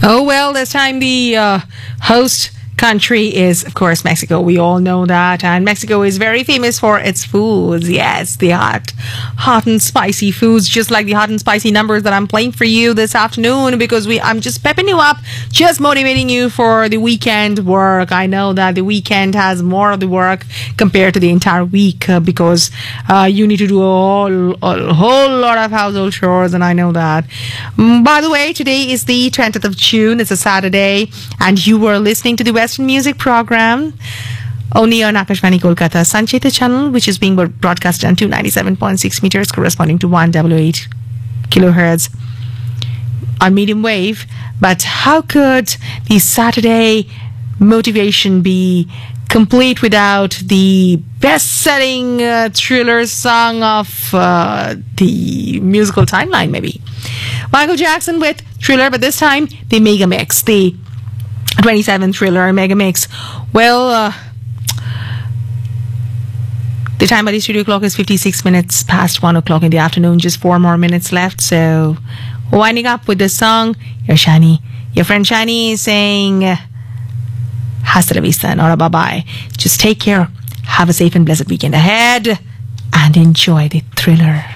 Oh, well, this time the host country is, of course, Mexico. We all know that. And Mexico is very famous for its foods. Yes, the hot and spicy foods, just like the hot and spicy numbers that I'm playing for you this afternoon, because I'm just pepping you up, just motivating you for the weekend work. I know that the weekend has more of the work compared to the entire week because you need to do a whole lot of household chores, and I know that. By the way, today is the 20th of June. It's a Saturday, and you were listening to the Western Music Program only on Akashvani Kolkata Sancheta channel, which is being broadcast on 297.6 meters, corresponding to 108 kilohertz on medium wave. But how could the Saturday motivation be complete without the best-selling thriller song of the musical timeline, maybe? Michael Jackson with Thriller, but this time the Mega Mix, the 27 Thriller Mega Mix. Well, the time by the studio clock is 56 minutes past 1 o'clock in the afternoon. Just 4 more minutes left. So, winding up with this song, your friend Shani is saying, hasta la vista, not a bye-bye. Just take care. Have a safe and blessed weekend ahead. And enjoy the Thriller.